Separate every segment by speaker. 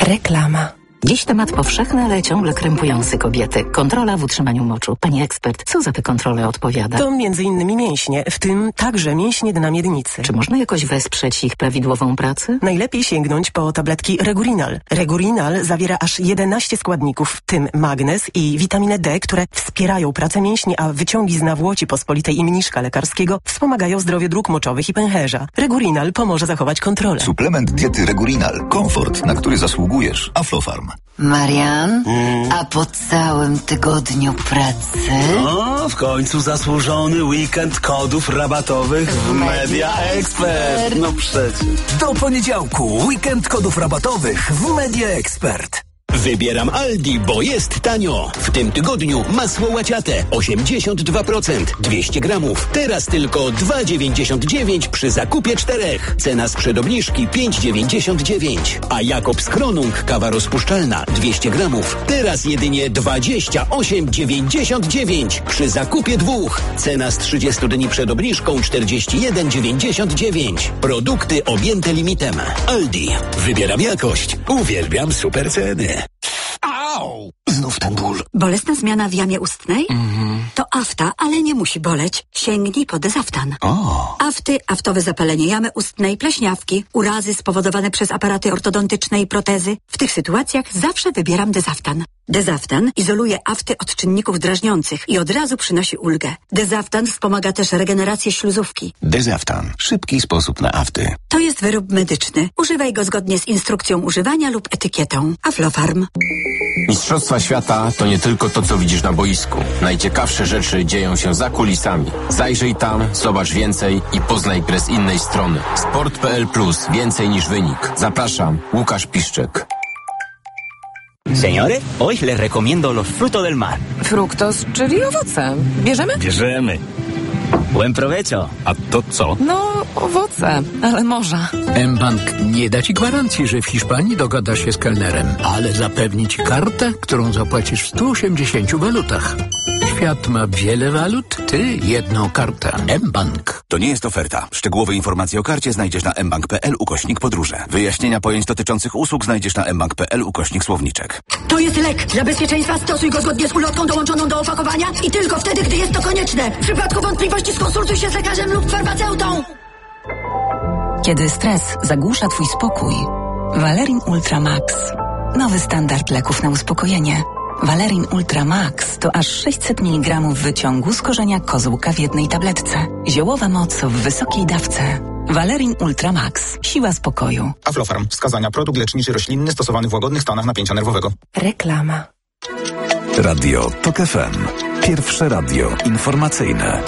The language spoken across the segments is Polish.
Speaker 1: Reklama.
Speaker 2: Dziś temat powszechny, ale ciągle krępujący kobiety. Kontrola w utrzymaniu moczu. Pani ekspert, co za te kontrole odpowiada?
Speaker 1: To m.in. mięśnie, w tym także mięśnie dna miednicy.
Speaker 2: Czy można jakoś wesprzeć ich prawidłową pracę?
Speaker 1: Najlepiej sięgnąć po tabletki Regurinal. Regurinal zawiera aż 11 składników, w tym magnez i witaminę D, które wspierają pracę mięśni, a wyciągi z nawłoci pospolitej i mniszka lekarskiego wspomagają zdrowie dróg moczowych i pęcherza. Regurinal pomoże zachować kontrolę.
Speaker 3: Suplement diety Regurinal. Komfort, na który zasługujesz. Aflofarm.
Speaker 4: Marian, a po całym tygodniu pracy?
Speaker 5: O, w końcu zasłużony weekend kodów rabatowych w Media Expert. No przecież.
Speaker 6: Do poniedziałku weekend kodów rabatowych w Media Expert.
Speaker 7: Wybieram Aldi, bo jest tanio. W tym tygodniu masło łaciate 82%, 200 gramów. Teraz tylko 2,99 przy zakupie 4. Cena sprzed obniżki 5,99. A Jakobs Kronung kawa rozpuszczalna 200 gramów. Teraz jedynie 28,99 przy zakupie 2. Cena z 30 dni przed obniżką 41,99. Produkty objęte limitem. Aldi. Wybieram jakość. Uwielbiam super ceny.
Speaker 6: Au! Znów ten ból.
Speaker 8: Bolesna zmiana w jamie ustnej? To afta, ale nie musi boleć. Sięgnij po Dezaftan. Afty, aftowe zapalenie jamy ustnej, pleśniawki, urazy spowodowane przez aparaty ortodontyczne i protezy. W tych sytuacjach zawsze wybieram Dezaftan. Dezaftan izoluje afty od czynników drażniących i od razu przynosi ulgę. Dezaftan wspomaga też regenerację śluzówki.
Speaker 3: Dezaftan. Szybki sposób na afty.
Speaker 8: To jest wyrób medyczny. Używaj go zgodnie z instrukcją używania lub etykietą. Aflofarm.
Speaker 9: Mistrzostwa świata to nie tylko to, co widzisz na boisku. Najciekawsze rzeczy dzieją się za kulisami. Zajrzyj tam, zobacz więcej i poznaj grę z innej strony. Sport.pl Plus. Więcej niż wynik. Zapraszam, Łukasz Piszczek.
Speaker 10: Señores, hoy les recomiendo los frutos del mar.
Speaker 11: Fruktos, czyli owoce. Bierzemy?
Speaker 10: Bierzemy. Buen provecho.
Speaker 9: A to co?
Speaker 11: No, owoce, ale morza.
Speaker 6: mBank nie da ci gwarancji, że w Hiszpanii dogada się z kelnerem, ale zapewni ci kartę, którą zapłacisz w 180 walutach. Świat ma wiele walut, ty jedną kartę. mBank.
Speaker 3: To nie jest oferta. Szczegółowe informacje o karcie znajdziesz na mbank.pl/podróże. Wyjaśnienia pojęć dotyczących usług znajdziesz na mbank.pl/słowniczek.
Speaker 8: To jest lek. Dla bezpieczeństwa stosuj go zgodnie z ulotką dołączoną do opakowania i tylko wtedy, gdy jest to konieczne. W przypadku wątpliwości skonsultuj się z lekarzem lub farmaceutą.
Speaker 12: Kiedy stres zagłusza twój spokój, Valerin Ultra Max. Nowy standard leków na uspokojenie. Valerin Ultra Max to aż 600 mg wyciągu z korzenia kozłka w jednej tabletce. Ziołowa moc w wysokiej dawce. Valerin Ultra Max. Siła spokoju.
Speaker 13: Aflofarm. Wskazania: produkt leczniczy roślinny stosowany w łagodnych stanach napięcia nerwowego.
Speaker 1: Reklama.
Speaker 14: Radio TOK FM. Pierwsze radio informacyjne.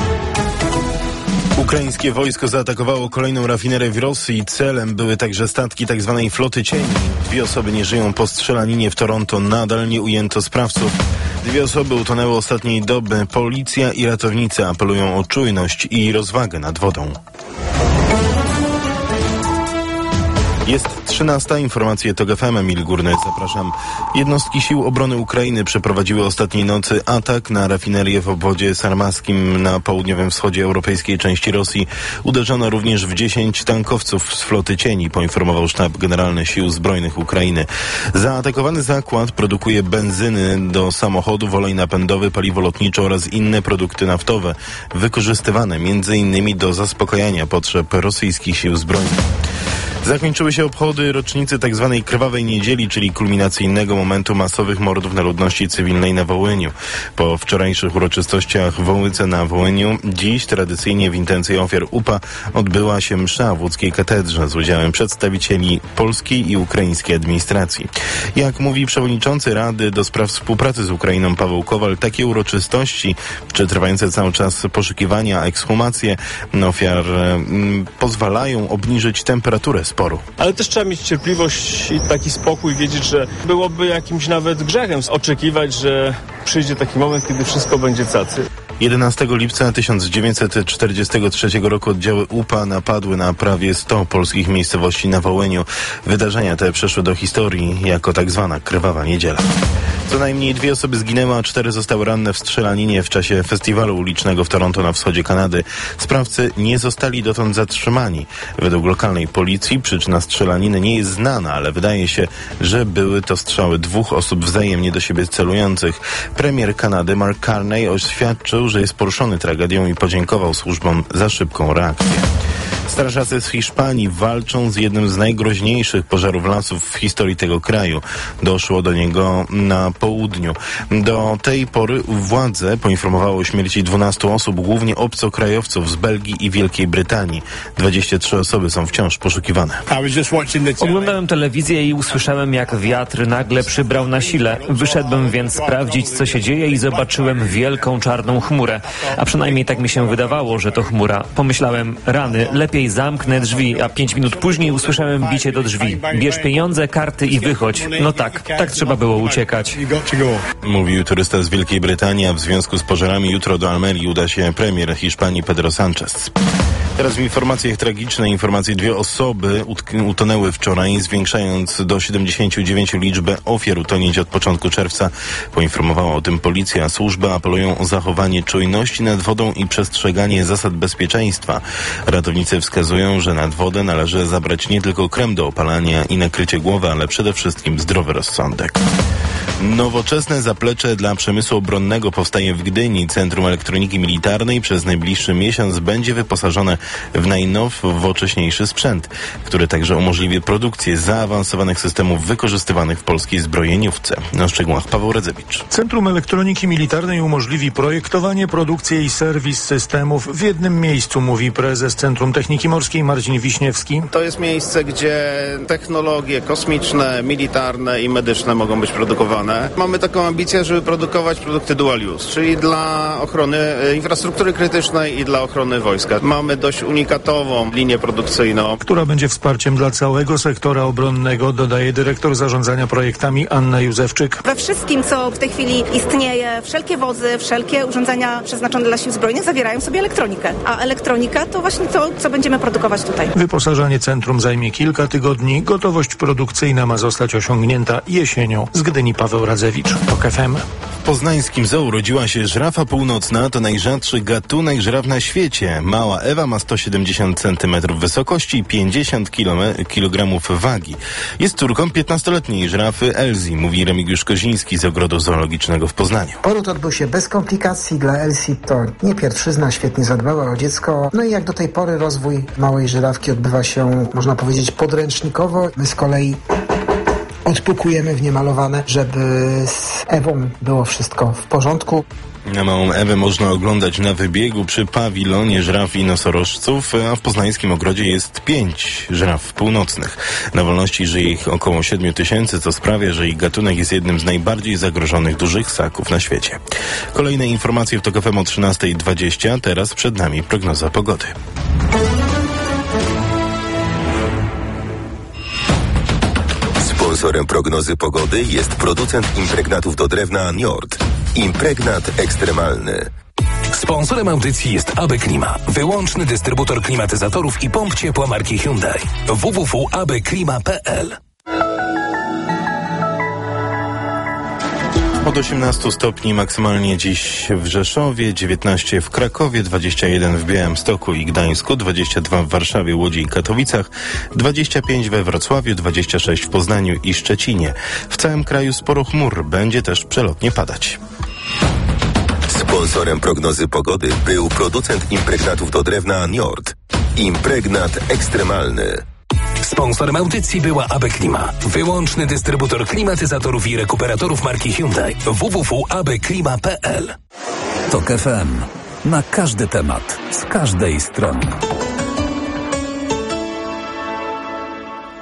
Speaker 15: Ukraińskie wojsko zaatakowało kolejną rafinerię w Rosji. Celem były także statki tzw. floty cieni. 2 osoby nie żyją po strzelaninie w Toronto. Nadal nie ujęto sprawców. 2 osoby utonęły ostatniej doby. Policja i ratownicy apelują o czujność i rozwagę nad wodą. Jest 13. Informacje TOK FM. Emil Górny, zapraszam. Jednostki sił obrony Ukrainy przeprowadziły ostatniej nocy atak na rafinerię w obwodzie sarmaskim na południowym wschodzie europejskiej części Rosji. Uderzono również w 10 tankowców z floty cieni, poinformował Sztab Generalny Sił Zbrojnych Ukrainy. Zaatakowany zakład produkuje benzyny do samochodów, olej napędowy, paliwo lotnicze oraz inne produkty naftowe, wykorzystywane m.in. do zaspokajania potrzeb rosyjskich sił zbrojnych. Zakończyły się obchody rocznicy tzw. Krwawej Niedzieli, czyli kulminacyjnego momentu masowych mordów na ludności cywilnej na Wołyniu. Po wczorajszych uroczystościach w Wołyce na Wołyniu, dziś tradycyjnie w intencji ofiar UPA odbyła się msza w łódzkiej katedrze z udziałem przedstawicieli polskiej i ukraińskiej administracji. Jak mówi przewodniczący Rady do spraw współpracy z Ukrainą Paweł Kowal, takie uroczystości, czy trwające cały czas poszukiwania, ekshumacje ofiar pozwalają obniżyć temperaturę sporu.
Speaker 16: Ale też trzeba mieć cierpliwość i taki spokój, wiedzieć, że byłoby jakimś nawet grzechem oczekiwać, że przyjdzie taki moment, kiedy wszystko będzie cacy.
Speaker 15: 11 lipca 1943 roku oddziały UPA napadły na prawie 100 polskich miejscowości na Wołyniu. Wydarzenia te przeszły do historii jako tak zwana krwawa niedziela. Co najmniej 2 osoby zginęły, a 4 zostały ranne w strzelaninie w czasie festiwalu ulicznego w Toronto na wschodzie Kanady. Sprawcy nie zostali dotąd zatrzymani. Według lokalnej policji przyczyna strzelaniny nie jest znana, ale wydaje się, że były to strzały 2 osób wzajemnie do siebie celujących. Premier Kanady Mark Carney oświadczył, że jest poruszony tragedią i podziękował służbom za szybką reakcję. Strażacy z Hiszpanii walczą z jednym z najgroźniejszych pożarów lasów w historii tego kraju. Doszło do niego na południu. Do tej pory władze poinformowały o śmierci 12 osób, głównie obcokrajowców z Belgii i Wielkiej Brytanii. 23 osoby są wciąż poszukiwane.
Speaker 17: Oglądałem telewizję i usłyszałem, jak wiatr nagle przybrał na sile. Wyszedłem więc sprawdzić, co się dzieje i zobaczyłem wielką czarną chmurę. A przynajmniej tak mi się wydawało, że to chmura. Pomyślałem, rany, lepiej zamknę drzwi, a 5 minut później usłyszałem bicie do drzwi. Bierz pieniądze, karty i wychodź. No tak trzeba było uciekać.
Speaker 15: Mówił turysta z Wielkiej Brytanii, a w związku z pożarami jutro do Almerii uda się premier Hiszpanii Pedro Sánchez. Teraz w informacjach tragicznych. 2 osoby utonęły wczoraj, zwiększając do 79 liczbę ofiar utonięć od początku czerwca. Poinformowała o tym policja, a służby apelują o zachowanie czujności nad wodą i przestrzeganie zasad bezpieczeństwa. Ratownicy wskazują, że nad wodę należy zabrać nie tylko krem do opalania i nakrycie głowy, ale przede wszystkim zdrowy rozsądek. Nowoczesne zaplecze dla przemysłu obronnego powstaje w Gdyni. Centrum Elektroniki Militarnej przez najbliższy miesiąc będzie wyposażone w najnowocześniejszy sprzęt, który także umożliwi produkcję zaawansowanych systemów wykorzystywanych w polskiej zbrojeniówce. Na szczegółach Paweł Radzewicz.
Speaker 18: Centrum Elektroniki Militarnej umożliwi projektowanie, produkcję i serwis systemów w jednym miejscu, mówi prezes Centrum Techniki Morskiej Marcin Wiśniewski.
Speaker 19: To jest miejsce, gdzie technologie kosmiczne, militarne i medyczne mogą być produkowane. Mamy taką ambicję, żeby produkować produkty dual use, czyli dla ochrony infrastruktury krytycznej i dla ochrony wojska. Mamy dość unikatową linię produkcyjną,
Speaker 18: która będzie wsparciem dla całego sektora obronnego, dodaje dyrektor zarządzania projektami Anna Józefczyk.
Speaker 20: We wszystkim, co w tej chwili istnieje, wszelkie wozy, wszelkie urządzenia przeznaczone dla sił zbrojnych zawierają sobie elektronikę, a elektronika to właśnie to, co będziemy produkować tutaj.
Speaker 18: Wyposażanie centrum zajmie kilka tygodni. Gotowość produkcyjna ma zostać osiągnięta jesienią. Z Gdyni Paweł Radzewicz, TOK FM.
Speaker 15: W poznańskim zoo urodziła się żyrafa północna. To najrzadszy gatunek żyraf na świecie. Mała Ewa ma 170 cm wysokości i 50 kg wagi. Jest córką 15-letniej żyrafy Elzi, mówi Remigiusz Koziński z Ogrodu Zoologicznego w Poznaniu.
Speaker 21: Poród odbył się bez komplikacji. Dla Elzi to nie pierwszyzna, świetnie zadbała o dziecko. No i jak do tej pory rozwój małej żyrafki odbywa się, można powiedzieć, podręcznikowo. My z kolei odpukujemy w niemalowane, żeby z Ewą było wszystko w porządku.
Speaker 15: Na małą Ewę można oglądać na wybiegu przy pawilonie żyraf i nosorożców, a w poznańskim ogrodzie jest 5 żyraf północnych. Na wolności żyje ich około 7 000, co sprawia, że ich gatunek jest jednym z najbardziej zagrożonych dużych ssaków na świecie. Kolejne informacje w TOK FM o 13:20. Teraz przed nami prognoza pogody.
Speaker 22: Sponsorem prognozy pogody jest producent impregnatów do drewna Njord. Impregnat ekstremalny.
Speaker 23: Sponsorem audycji jest AB Klima, wyłączny dystrybutor klimatyzatorów i pomp ciepła marki Hyundai. www.abklima.pl.
Speaker 15: Od 18 stopni maksymalnie dziś w Rzeszowie, 19 w Krakowie, 21 w Białymstoku i Gdańsku, 22 w Warszawie, Łodzi i Katowicach, 25 we Wrocławiu, 26 w Poznaniu i Szczecinie. W całym kraju sporo chmur, będzie też przelotnie padać.
Speaker 22: Sponsorem prognozy pogody był producent impregnatów do drewna Njord. Impregnat ekstremalny.
Speaker 23: Sponsorem audycji była AB Klima, wyłączny dystrybutor klimatyzatorów i rekuperatorów marki Hyundai. www.abklima.pl.
Speaker 14: TOK FM. Na każdy temat, z każdej strony.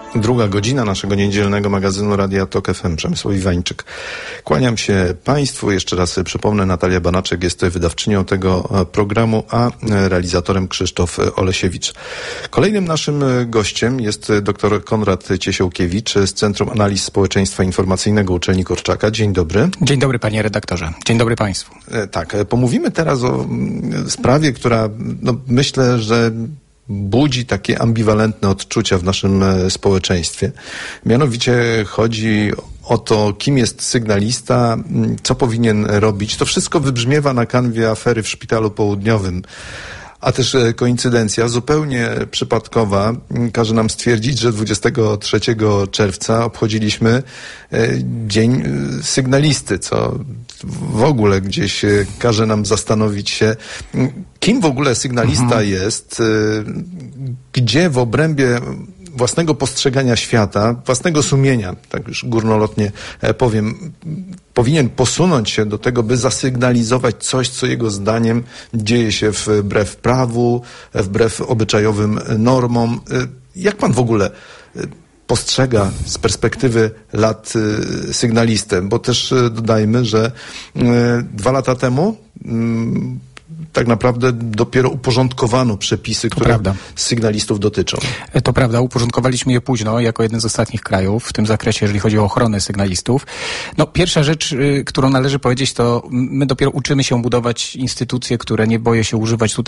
Speaker 2: Druga godzina naszego niedzielnego magazynu Radia Tok FM. Przemysław Iwańczyk. Kłaniam się Państwu. Jeszcze raz przypomnę, Natalia Banaczek jest wydawczynią tego programu, a realizatorem Krzysztof Olesiewicz. Kolejnym naszym gościem jest dr Konrad Ciesiałkiewicz z Centrum Analiz Społeczeństwa Informacyjnego Uczelni Korczaka. Dzień dobry.
Speaker 4: Dzień dobry, panie redaktorze. Dzień dobry państwu.
Speaker 2: Tak, pomówimy teraz o sprawie, która myślę, że budzi takie ambiwalentne odczucia w naszym społeczeństwie. Mianowicie chodzi o to, kim jest sygnalista, co powinien robić. To wszystko wybrzmiewa na kanwie afery w Szpitalu Południowym. A też koincydencja zupełnie przypadkowa każe nam stwierdzić, że 23 czerwca obchodziliśmy Dzień Sygnalisty, co w ogóle gdzieś każe nam zastanowić się, kim w ogóle sygnalista jest, gdzie w obrębie własnego postrzegania świata, własnego sumienia, tak już górnolotnie powiem, powinien posunąć się do tego, by zasygnalizować coś, co jego zdaniem dzieje się wbrew prawu, wbrew obyczajowym normom. Jak pan w ogóle postrzega z perspektywy lat sygnalistę? Bo też dodajmy, że 2 lata temu tak naprawdę dopiero uporządkowano przepisy, które sygnalistów dotyczą.
Speaker 4: To prawda, uporządkowaliśmy je późno, jako jeden z ostatnich krajów w tym zakresie, jeżeli chodzi o ochronę sygnalistów. Pierwsza rzecz, którą należy powiedzieć, to my dopiero uczymy się budować instytucje, które nie boją się używać tutaj